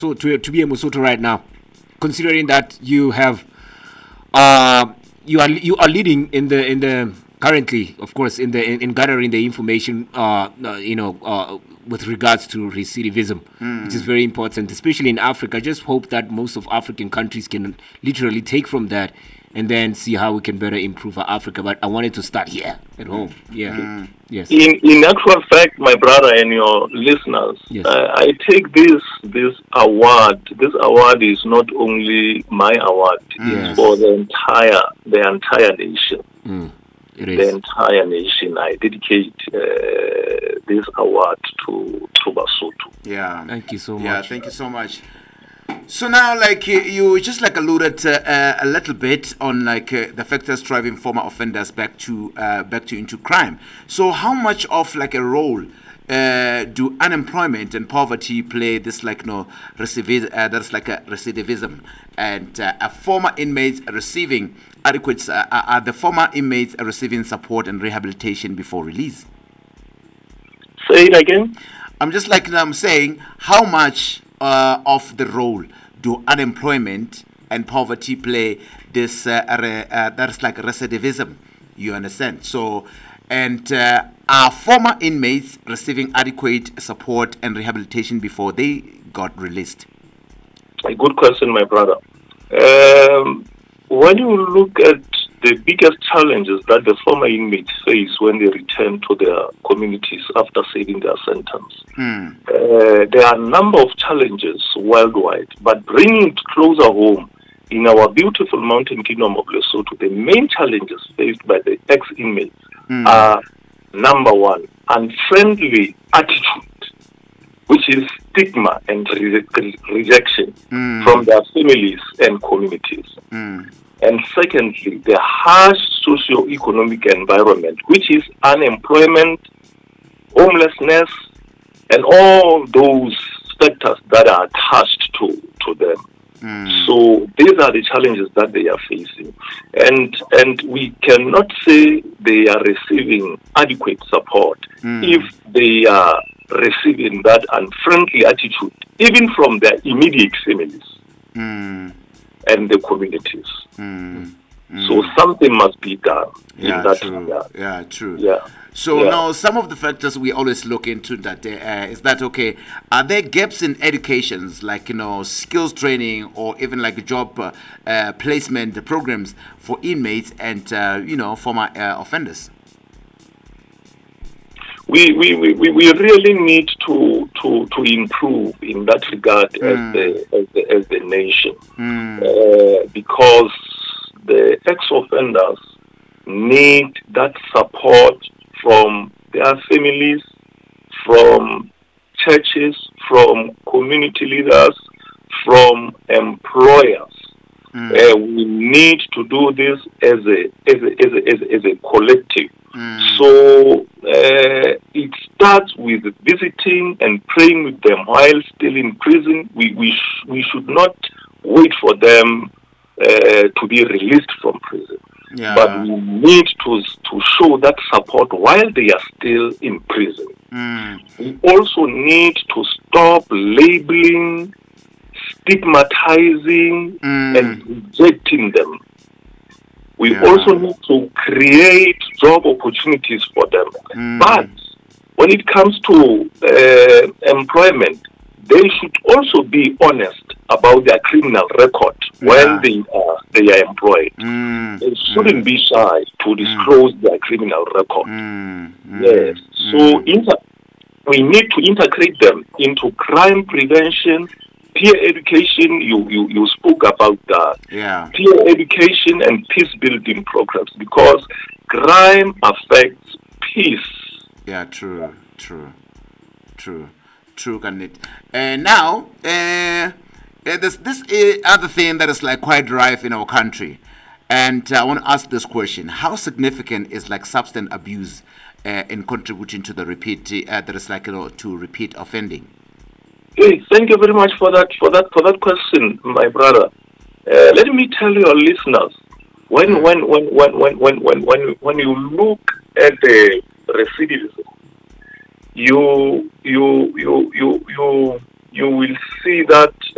So to be a Musoto right now, considering that you have uh, you are leading in the currently, of course, in gathering the information, with regards to recidivism, which is very important, especially in Africa. I just hope that most of African countries can literally take from that and then see how we can better improve our Africa. But I wanted to start here at home. Yeah. Yes. In actual fact, my brother and your listeners, Yes. I take this award. This award is not only my award; it's Yes. for the entire nation. It The is. entire nation. I dedicate this award to Basotho. Yeah. Thank you so Yeah, much. thank you so much. So now, like you just like alluded a little bit on like the factors driving former offenders back to into crime. So how much of like a role do unemployment and poverty play this like that's like a recidivism and former inmates receiving adequate are the former inmates receiving support and rehabilitation before release? Say it again. I'm just like I'm saying, how much of the role do unemployment and poverty play this that's like recidivism? You understand? So, and are former inmates receiving adequate support and rehabilitation before they got released? A good question, my brother. When you look at the biggest challenges that the former inmates face when they return to their communities after serving their sentence, there are a number of challenges worldwide, but bringing it closer home in our beautiful mountain kingdom of Lesotho, the main challenges faced by the ex-inmates are, number one, unfriendly attitude, which is stigma and rejection from their families and communities. And secondly, the harsh socio-economic environment, which is unemployment, homelessness, and all those factors that are attached to them. So these are the challenges that they are facing. And we cannot say they are receiving adequate support if they are receiving that unfriendly attitude, even from their immediate families and the communities. So something must be done in that True. regard. Yeah, true. Yeah. So Yeah. now some of the factors we always look into that is that okay? Are there gaps in educations like skills training or even like job placement programs for inmates and former offenders? We really need to improve in that regard as the nation, because the ex-offenders need that support from their families, from churches, from community leaders, from employers. We need to do this as a collective. So it starts with visiting and praying with them while still in prison. We should not wait for them to be released from prison. Yeah. But we need to show that support while they are still in prison. We also need to stop labeling, stigmatizing, and rejecting them. We also need to create job opportunities for them. But when it comes to employment, they should also be honest about their criminal record when they are employed. They shouldn't be shy to disclose their criminal record. Yes. So we need to integrate them into crime prevention, peer education. You spoke about that. Yeah. Peer education and peace building programs, because crime affects peace. Yeah, true, Kanit. And now, there's this other thing that is like quite rife in our country, and I want to ask this question: how significant is like substance abuse in contributing to the repeat that is like to repeat offending? Hey, thank you very much for that question, my brother. Let me tell your listeners, when you look at the recidivism, you will see that